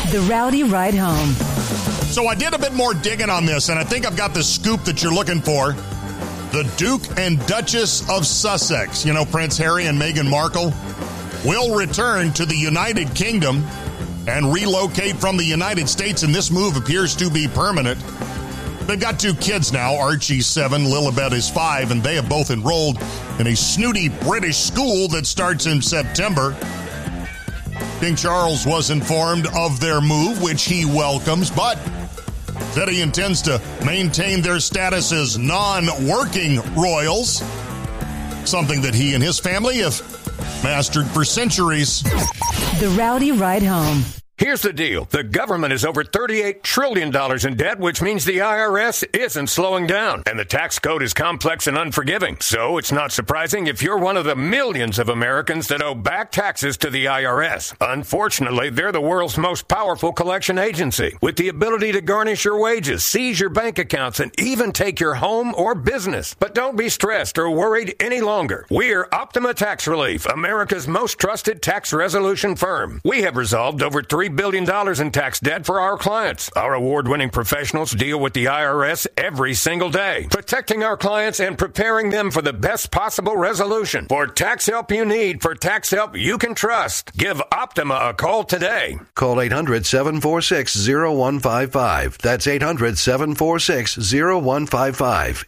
The Rowdy Ride Home. So I did a bit more digging on this, and I think I've got the scoop that you're looking for. The Duke and Duchess of Sussex, Prince Harry and Meghan Markle, will return to the United Kingdom and relocate from the United States, and this move appears to be permanent. They've got 2 kids now, Archie's 7, Lilibet is 5, and they have both enrolled in a snooty British school that starts in September. King Charles was informed of their move, which he welcomes, but said he intends to maintain their status as non-working royals, something that he and his family have mastered for centuries. The Rowdy Ride Home. Here's the deal. The government is over $38 trillion in debt, which means the IRS isn't slowing down. And the tax code is complex and unforgiving. So it's not surprising if you're one of the millions of Americans that owe back taxes to the IRS. Unfortunately, they're the world's most powerful collection agency, with the ability to garnish your wages, seize your bank accounts, and even take your home or business. But don't be stressed or worried any longer. We're Optima Tax Relief, America's most trusted tax resolution firm. We have resolved over $3 billion in tax debt for our clients. Our award-winning professionals deal with the IRS every single day, protecting our clients and preparing them for the best possible resolution. For tax help you need, for tax help you can trust, give Optima a call today. Call 800-746-0155. That's 800-746-0155.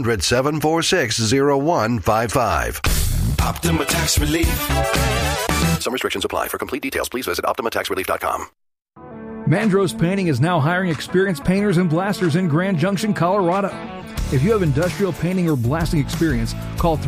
800-746-0155. Optima Tax Relief. Some restrictions apply. For complete details, please visit OptimaTaxRelief.com. Mandros Painting is now hiring experienced painters and blasters in Grand Junction, Colorado. If you have industrial painting or blasting experience, call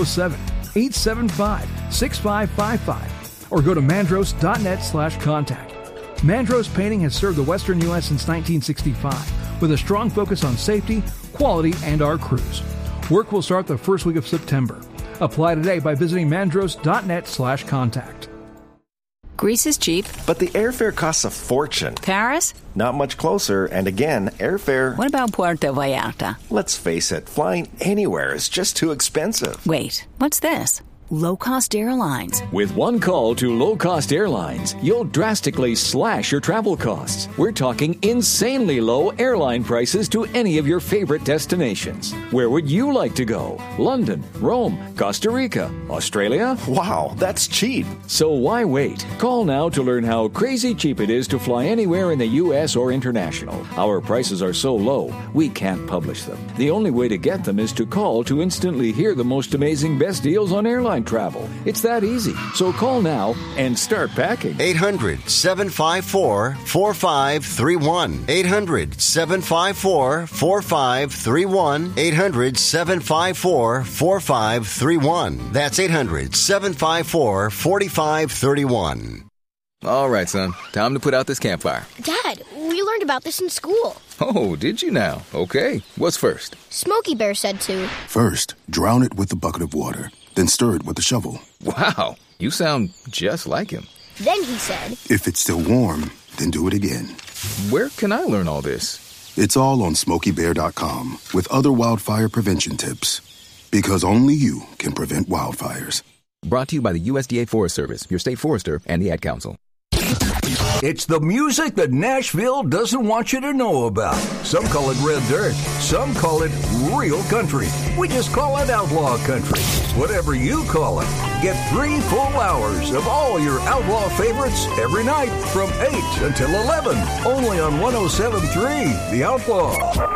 307-875-6555 or go to mandros.net/contact. Mandros Painting has served the Western U.S. since 1965 with a strong focus on safety, quality, and our crews. Work will start the first week of September. Apply today by visiting mandros.net/contact. Greece is cheap. But the airfare costs a fortune. Paris? Not much closer, and again, airfare... What about Puerto Vallarta? Let's face it, flying anywhere is just too expensive. Wait, what's this? Low-cost airlines. With one call to low-cost airlines, you'll drastically slash your travel costs. We're talking insanely low airline prices to any of your favorite destinations. Where would you like to go? London, Rome, Costa Rica, Australia? Wow, that's cheap. So why wait? Call now to learn how crazy cheap it is to fly anywhere in the U.S. or international. Our prices are so low, we can't publish them. The only way to get them is to call to instantly hear the most amazing best deals on airline travel. It's that easy. So call now and start packing. 800-754-4531. 800-754-4531. 800-754-4531. That's 800-754-4531. All right, son. Time to put out this campfire. Dad, we learned about this in school. Oh, did you now? Okay. What's first? Smokey Bear said to. First, drown it with a bucket of water. Then stir it with a shovel. Wow, you sound just like him. Then he said, if it's still warm, then do it again. Where can I learn all this? It's all on SmokeyBear.com with other wildfire prevention tips. Because only you can prevent wildfires. Brought to you by the USDA Forest Service, your state forester, and the Ad Council. It's the music that Nashville doesn't want you to know about. Some call it red dirt. Some call it real country. We just call it outlaw country. Whatever you call it, get 3 full hours of all your outlaw favorites every night from 8 until 11. Only on 107.3 The Outlaw.